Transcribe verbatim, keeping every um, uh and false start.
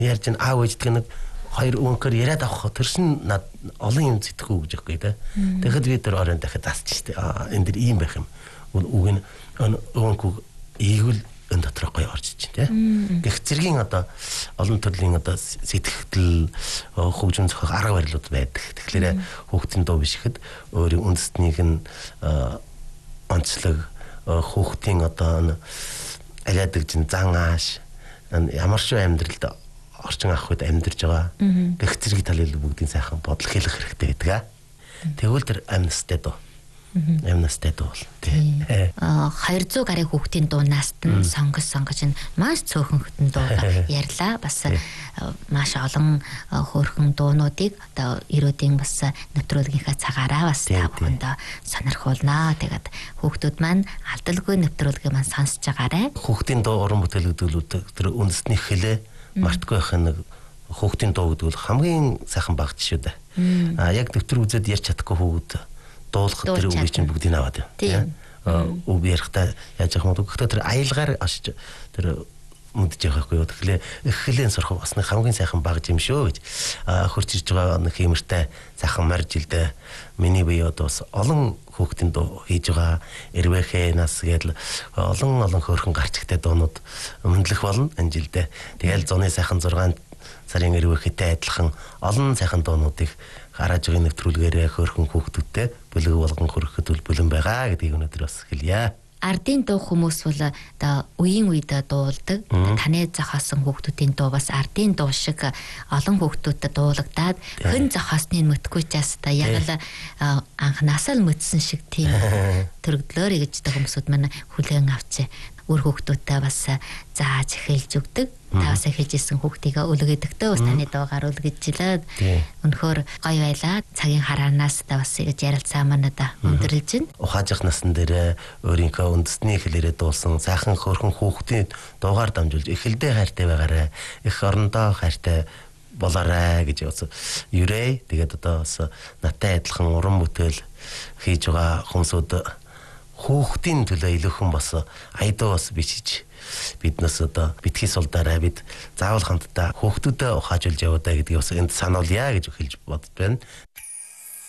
Ярьж ин аав ээждэг нэг хоёр өвөнхөр яриад авах төрсөн над олон юм зэтгэв гэж өгөхгүй те. Тэгэхэд би тэр оройн дахиад засч штэ. Аа энэ дэр ийм байх юм. Үг нь өвөнхөг ийгэл энэ дотор гоё орж ич те. Гэх зэргийн одоо олон төрлийн одоо сэтгэл хөгжим зохиох арга барилууд байдаг. Тэгэхээр хүүхдийн дуу биш ихэд өөрийн үндэстнийг нь онцлог хүүхдийн одоо алиадаг жин зан ааш ямар ч амьдралд орчин авах үед амьдарч байгаа. Гэх зэрэг талын бүгдийн сайхан бодол хэлэх хэрэгтэй гэдэг аа. Тэгвэл тэр амнастай дуу. Амнастай дуу бол тий. хоёр зуун гаруй хүүхдийн дуунаас нь сонгож сонгож нь маш цөөхөн хөтөн дуу ярьлаа. Бас маш олон хөөрхөн дуунуудыг одоо ерөөдийн бас нэвтрүүлгийнхаа цагаараа бас та бүхэндээ сонирхуулнаа. Тэгээд хүүхдүүд маань алдалгүй нэвтрүүлгээ маань сонсож байгаарэ. Хүүхдийн дуу уран бүтээлүүдүүд тэр үндэсний хэлээ мартгүй байх нэг хүүхдийн дуу гэдэг бол хамгийн сайхан багт шүү дээ. А яг дэвтэр үзээд ярьж чадахгүй хүүхд дуулахад тэр үгийг чинь бүгдийг аваад байна. Үг ярихтаа яаж яах юм бэ? Гэхдээ тэр аялгаар ашиж тэр мэдж байгаахгүй юу. Тэгэхээр их хэлэн сурах бас нэг хамгийн сайхан баг юм шүү гэж хурж ирж байгаа нэг хэмэртэй сайхан марж илдэ. Миний бие одоо бас олон хүүхдийн дуу хийж байгаа. Эрвэхэ нас гэдэл олон олон хөөрхөн гарчигтай дуунууд мөндлөх болно энэ жилдээ. Тэгэл зуны сайхан зургаан сарын эрвэхэтэй адилхан олон сайхан дуунуудыг гараж байгаа нэвтрүүлгээрээ хөөрхөн хүүхдүүдтэй бүлэг болгон хөрөхөд бүлэн байгаа гэдгийг өнөөдөр бас хэлье. Ардын дуу хүмүүс бол одоо үеийн үед дуулдаг. Таны зохиосон хүүхдүүдийн дуу бас ардын дуу шиг олон хүүхдүүдэд дуулагдаад хэн зохиосныг мэдгүй ч яста яг л анханасаа л мэдсэн шиг тийм төрөгдлөөр гэж та хүмүүсүүд маань хүлээн авчи. Өөр хүүхдүүдтэй бас зааж эхэлж өгдөг. Таваас эхэлж исэн хүүхдийгээ үлгээдэгтэй бас таны дуугаар үлгэж өнөхөр гоё байлаа. Цагийн хараанаас та бас ингэж ярилцаа манада өндөрлж байна. Ухаажих насн дээр өөрийнхөө үндэсний хэлээрээ дуулсан сайхан хөөрхөн хүүхдийн дуугаар дамжуулж эхэлдээ хайртай байгаарай. Их орондоо хайртай болоорой гэж бас юрэ. Тэгээд одоо бас наттай адилхан уран бүтээл хийж байгаа хүмүүсүүд хүүхдийн төлөө илүүхэн бас айдуу бас бичиж биднээс одоо битгий сулдаараа бид заавал хамтдаа хүүхдүүдэд ухаажуулж явуудаа гэдгийг бас энд сануулъя гэж хэлж бодож байна.